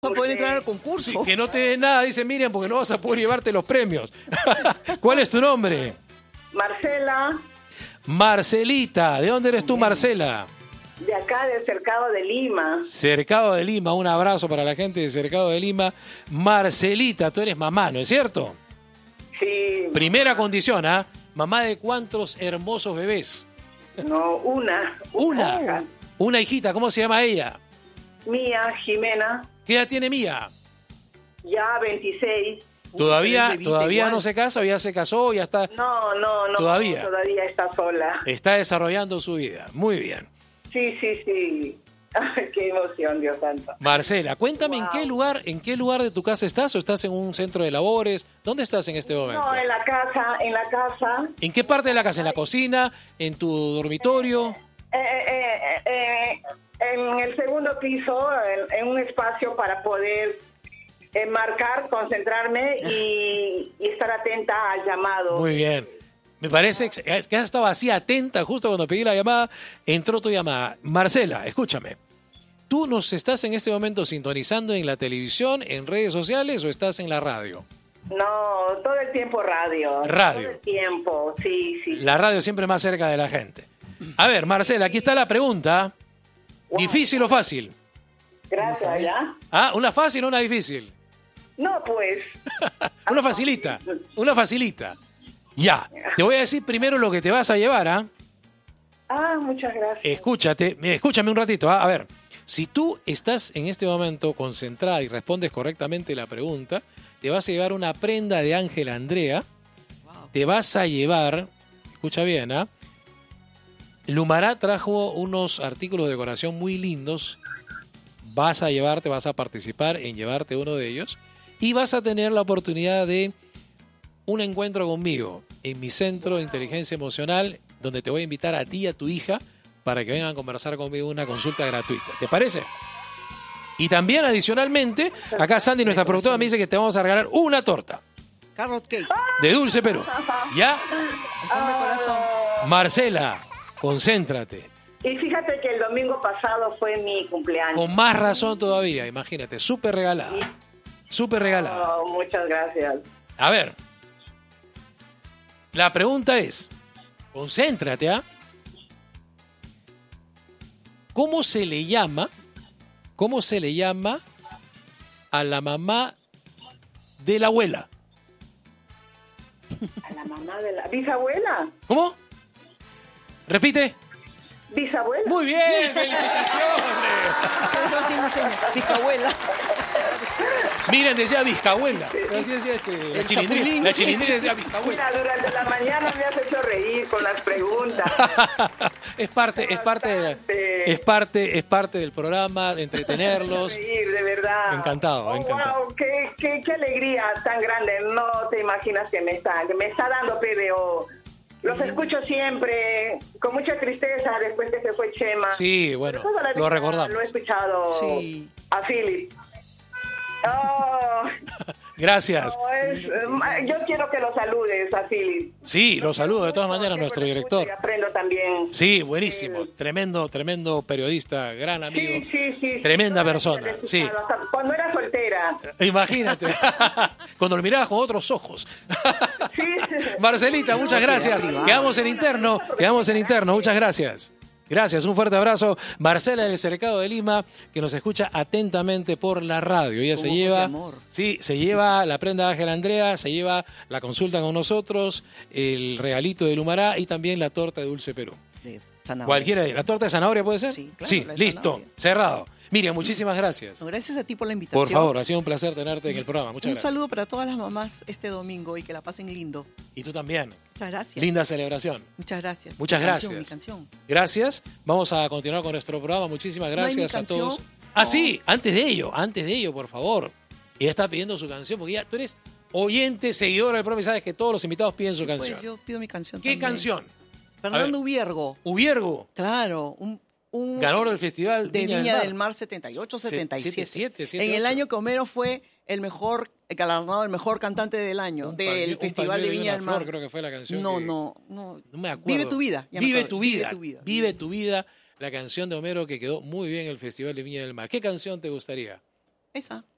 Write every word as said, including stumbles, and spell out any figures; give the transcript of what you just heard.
a poder entrar al concurso. Sí, que no te dé nada, dice Miriam, porque no vas a poder llevarte los premios. ¿Cuál es tu nombre? Marcela, Marcelita. ¿De dónde eres tú, Marcela? de acá del Cercado de Lima. Cercado de Lima. Un abrazo para la gente de Cercado de Lima. Marcelita, tú eres mamá, ¿no es cierto? Sí. Primera condición, ¿ah? ¿Mamá de cuántos hermosos bebés? No, una. Una. hija. Una hijita, ¿cómo se llama ella? Mía, Jimena, ¿Qué edad tiene Mía? ya veintiséis. ¿Todavía, bebita todavía igual. no se casa o ya se casó o ya está, No, no, no. ¿Todavía? Todavía está sola. está desarrollando su vida? Muy bien. Sí, sí, sí. Ay, qué emoción, Dios santo. Marcela, cuéntame en Wow. qué lugar, en qué lugar de tu casa estás o estás en un centro de labores. ¿Dónde estás en este momento? No, en la casa, en la casa. ¿En qué parte de la casa? ¿En la cocina? ¿En tu dormitorio? Eh, eh, eh, eh, en el segundo piso, en, en un espacio para poder eh, marcar, concentrarme y, y estar atenta al llamado. Muy bien. Me parece que que has estado así atenta justo cuando pedí la llamada, entró tu llamada. Marcela, escúchame. ¿Tú nos estás en este momento sintonizando en la televisión, en redes sociales o estás en la radio? No, todo el tiempo radio. Radio. Todo el tiempo, sí, sí. La radio siempre más cerca de la gente. A ver, Marcela, aquí está la pregunta. ¿Difícil o fácil? Gracias, ¿ya? Ah, ¿una fácil o una difícil? No, pues. Una facilita, una facilita. Ya, te voy a decir primero lo que te vas a llevar, ¿ah? Ah, muchas gracias. Escúchate, escúchame un ratito, ¿ah? A ver, si tú estás en este momento concentrada y respondes correctamente la pregunta, te vas a llevar una prenda de Ángel Andrea, te vas a llevar, escucha bien, ¿ah? Lumará trajo unos artículos de decoración muy lindos, vas a llevarte, vas a participar en llevarte uno de ellos y vas a tener la oportunidad de un encuentro conmigo en mi centro de inteligencia emocional, donde te voy a invitar a ti y a tu hija para que vengan a conversar conmigo una consulta gratuita. ¿Te parece? Y también, adicionalmente, acá Sandy, nuestra productora, me dice que te vamos a regalar una torta Carrot cake. de Dulce Perú. ¿Ya? Hombre corazón. Marcela, concéntrate. Y fíjate que el domingo pasado fue mi cumpleaños. Con más razón todavía, imagínate. Súper regalada. Súper regalada. Oh, muchas gracias. A ver. La pregunta es, concéntrate, ¿ah? ¿Cómo se le llama, cómo se le llama a la mamá de la abuela? A la mamá de la... ¿Bisabuela? ¿Cómo? Repite. ¿Bisabuela? Muy bien, felicitaciones. Eso así me enseña. Bisabuela. Miren, decía Vizcahuela. Así decía este, la El chilindrina. chapulín, La sí. chilindrina decía Vizcahuela. Mira, durante la mañana me has hecho reír con las preguntas. Es parte, es parte, de- es parte, es parte del programa, de entretenerlos. Reír, de verdad. Encantado, Oh, encantado. Wow, qué, qué, qué alegría tan grande. No te imaginas que me está, que me está dando P B O. Los escucho siempre, con mucha tristeza después que se fue Chema. Sí, bueno, Pero toda la lo vida recordamos. Lo he escuchado Sí. a Philip. Oh, Gracias. no, es, eh, yo quiero que lo saludes a Philip. Sí, lo saludo de todas maneras a Siempre nuestro lo escucho director. y aprendo también. Sí, buenísimo. Tremendo, tremendo periodista, gran amigo. Sí, sí, sí. Tremenda Toda la persona, vida lo he sí. escuchado, hasta cuando era soltera. Imagínate. Cuando lo mirabas con otros ojos. Sí. Marcelita, muchas gracias. Quedamos en interno, quedamos en interno. Muchas gracias. Gracias, un fuerte abrazo. Marcela del Cercado de Lima, que nos escucha atentamente por la radio. Ella se Ojos de lleva, amor. sí, se lleva la prenda de Ángel Andrea, se lleva la consulta con nosotros, el regalito de Lumará y también la torta de Dulce Perú. De zanahoria. Cualquiera de ¿La torta de zanahoria puede ser? Sí, claro, la de listo, zanahoria. cerrado. Miriam, muchísimas gracias. No, gracias a ti por la invitación. Por favor, ha sido un placer tenerte en el programa. Muchas Un gracias. saludo para todas las mamás este domingo y que la pasen lindo. Y tú también. Muchas gracias. Linda celebración. Muchas gracias. Muchas Mi canción, gracias. mi canción. Gracias. Vamos a continuar con nuestro programa. Muchísimas ¿No hay mi gracias a canción? todos. Ah, sí, antes de ello, antes de ello, por favor. Ella está pidiendo su canción porque ya tú eres oyente, seguidora del programa y sabes que todos los invitados piden su canción. Pues yo pido mi canción ¿Qué también. canción? Fernando Ubiergo. Ubiergo, Claro, un, un ganador del festival de Viña, Viña del del Mar. Mar setenta y ocho setenta y siete. setenta y siete, En el setenta y ocho. año que Homero fue el mejor, galardonado el mejor cantante del año Un del palmi- un Festival palmero de y Viña una del Mar. flor, creo que fue la canción No, que- no, no. No me acuerdo. Vive tu vida. ya me Vive acuerdo. tu vida. Vive tu vida. Vive tu vida. La canción de Homero que quedó muy bien en el Festival de Viña del Mar. ¿Qué canción te gustaría? Esa.